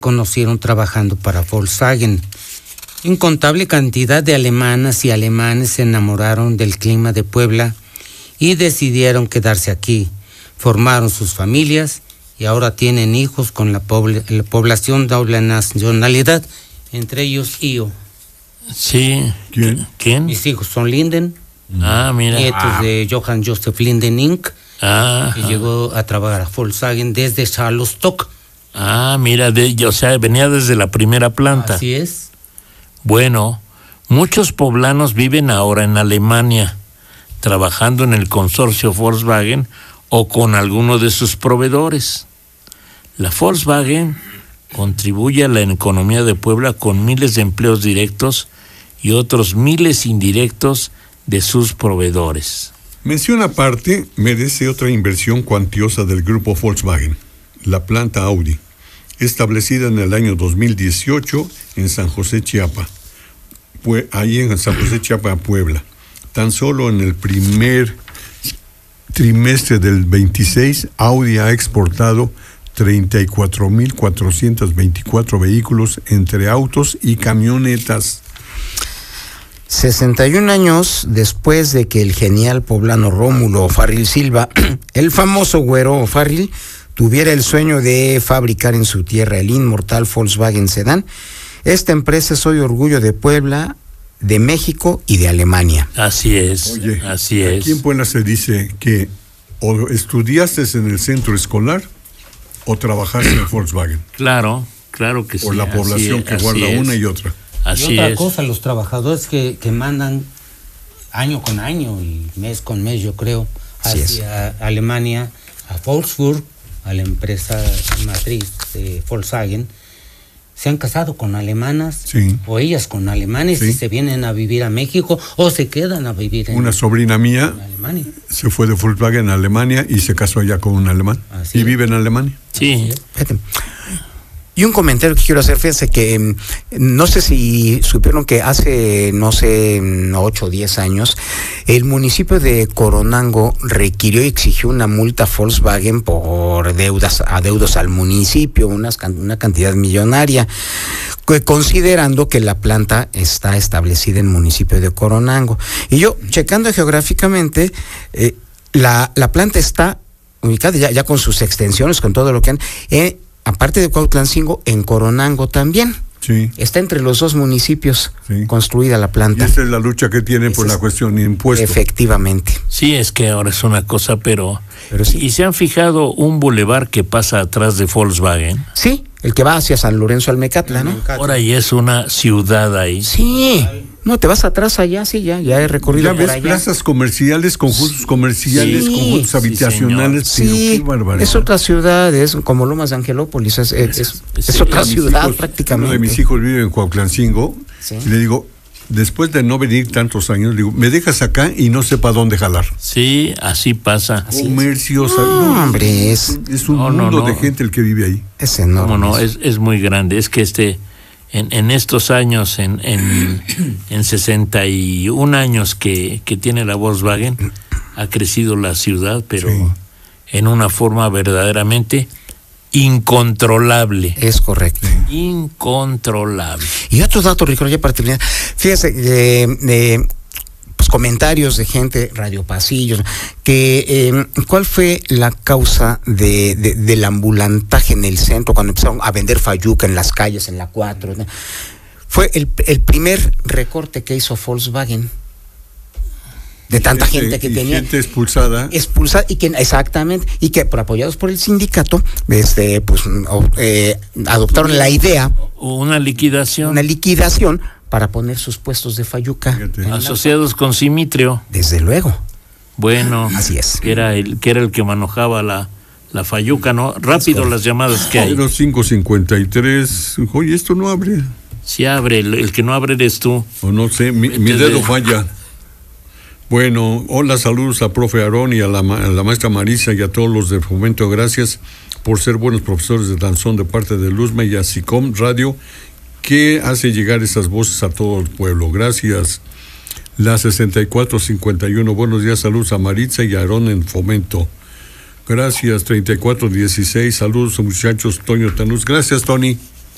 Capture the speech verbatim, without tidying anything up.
conocieron trabajando para Volkswagen. Incontable cantidad de alemanas y alemanes se enamoraron del clima de Puebla y decidieron quedarse aquí. Formaron sus familias y ahora tienen hijos con la, pobl- la población de doble nacionalidad, entre ellos yo. Sí. ¿Quién? ¿Quién? Mis hijos son Linden, Ah, mira. nietos Ah, de Johann Joseph Linden incorporated, ah, que llegó a trabajar a Volkswagen desde Charlottenburg. ah, mira, de, o sea, venía desde la primera planta. Así es. Bueno, muchos poblanos viven ahora en Alemania, trabajando en el consorcio Volkswagen o con alguno de sus proveedores. La Volkswagen contribuye a la economía de Puebla con miles de empleos directos y otros miles indirectos de sus proveedores. Mención aparte merece otra inversión cuantiosa del grupo Volkswagen, la planta Audi, establecida en el año dos mil dieciocho en San José, Chiapa. Pues ahí en San José, Chiapa, Puebla. Tan solo en el primer trimestre del veintiséis, Audi ha exportado treinta y cuatro mil cuatrocientos veinticuatro vehículos entre autos y camionetas. sesenta y un años después de que el genial poblano Rómulo O'Farrill Silva, el famoso güero O'Farrill, tuviera el sueño de fabricar en su tierra el inmortal Volkswagen Sedán, esta empresa es hoy orgullo de Puebla, de México y de Alemania. Así es, Oye, así aquí es. en Puebla se dice que o estudiaste en el centro escolar o trabajaste en Volkswagen, Claro, claro que sí. por la así población es, que así guarda es, una y otra. Así y otra es. cosa, los trabajadores que, que mandan año con año y mes con mes, yo creo, Así hacia Alemania, a Wolfsburg, a la empresa matriz de Volkswagen, se han casado con alemanas, Sí. o ellas con alemanes, Sí. y se vienen a vivir a México o se quedan a vivir en, Una sobrina mía en Alemania. se fue de Volkswagen a Alemania y se casó allá con un alemán. Así y es. vive en Alemania. Sí, Fíjate. Y un comentario que quiero hacer, fíjense que mm, no sé si supieron que hace, no sé, ocho o diez años, el municipio de Coronango requirió y exigió una multa a Volkswagen por deudas, adeudos al municipio, unas, can- una cantidad millonaria, que- considerando que la planta está establecida en el municipio de Coronango. Y yo, checando geográficamente, eh, la, la planta está ubicada ya, ya con sus extensiones, con todo lo que han... Eh, aparte de Cuautlancingo, en Coronango también. Sí. Está entre los dos municipios Sí. construida la Y planta. esta es la lucha que tienen por Esa la es- cuestión de impuestos. Efectivamente. sí, es que ahora es una cosa, pero... Pero sí. ¿Y se han fijado un bulevar que pasa atrás de Volkswagen? Sí, el que va hacia San Lorenzo Almecatla, ¿no? Ahora ya es una ciudad ahí. Sí. No, te vas atrás allá, sí, ya, ya he recorrido Ya por ves allá. plazas comerciales, conjuntos comerciales, Sí, conjuntos sí, habitacionales, Sí, pero qué barbaridad. es otra ciudad, es como Lomas de Angelópolis, es, es, es- es Sí, otra Mis ciudad hijos- prácticamente. Uno de mis hijos vive en Cuautlancingo, Sí. y le digo, después de no venir tantos años, le digo, me dejas acá y no sé para dónde jalar. Sí, así pasa. Comercios, No, hombre, es, es un No, no, mundo no. de gente el que vive ahí. es enorme. ¿Cómo no? Es, es muy grande. Es que este, en, en estos años, en, en, en sesenta y un años que, que tiene la Volkswagen, ha crecido la ciudad, pero Sí. en una forma verdaderamente incontrolable. Es correcto. Incontrolable. Y otro dato, Ricardo, ya para terminar. Fíjese, eh, eh, pues comentarios de gente, radio pasillos, que eh, ¿cuál fue la causa de, de, del ambulantaje en el centro cuando empezaron a vender fayuca en las calles, en la cuatro? ¿no? Fue el, el primer recorte que hizo Volkswagen. De tanta gente que y tenía gente expulsada. expulsada y que exactamente y que por apoyados por el sindicato este pues o, eh, adoptaron la idea, Una liquidación. una liquidación para poner sus puestos de fayuca. Fíjate. en la- Asociados con Simitrio. Desde luego. Bueno, Así es. que era el que era el que manejaba la, la fayuca, ¿no? Rápido las llamadas que hay. cero cinco cincuenta y tres. Oye, esto no abre. Si abre, el, el que no abre eres tú. O no sé, mi, mi Desde- dedo falla. Bueno, hola, saludos a profe Aarón y a la, ma- a la maestra Marisa y a todos los de Fomento. Gracias por ser buenos profesores de danzón de parte de Luzma y a SICOM Radio, que hace llegar esas voces a todo el pueblo. Gracias. La sesenta y cuatro cincuenta y uno, buenos días, saludos a Maritza y a Aarón en Fomento. Gracias, treinta y cuatro dieciséis, saludos muchachos, Toño Tanús. Gracias, Tony.